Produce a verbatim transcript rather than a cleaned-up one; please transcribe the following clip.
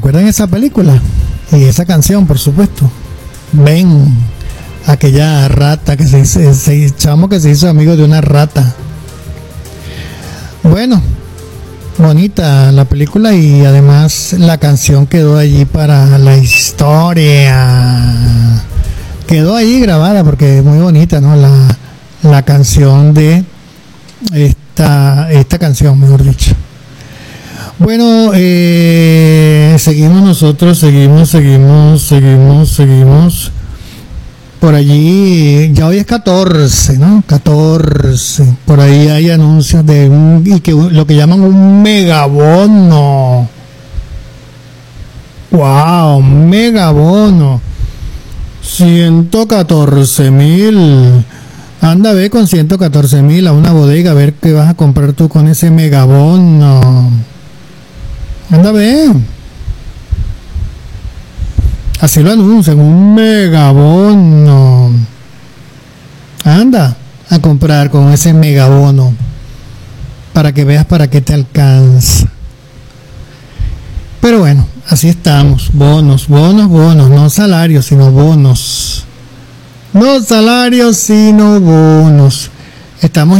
¿Recuerdan esa película? Y esa canción, por supuesto. Ven, aquella rata que se hizo, ese chamo que se hizo amigo de una rata. Bueno, bonita la película y además la canción quedó allí para la historia. Quedó ahí grabada porque es muy bonita, ¿no? La, la canción de esta, esta canción, mejor dicho. Bueno, eh, seguimos nosotros, seguimos, seguimos, seguimos, seguimos. Por allí, ya hoy es catorce, ¿no? catorce. Por ahí hay anuncios de un, y que lo que llaman un megabono. ¡Wow! Megabono. ciento catorce mil. Anda a ver con ciento catorce mil a una bodega a ver qué vas a comprar tú con ese megabono. Anda a ver. Así lo anuncian, un megabono. Anda a comprar con ese megabono para que veas para qué te alcanza. Pero bueno, así estamos. Bonos, bonos, bonos. No salarios, sino bonos. No salarios, sino bonos. Estamos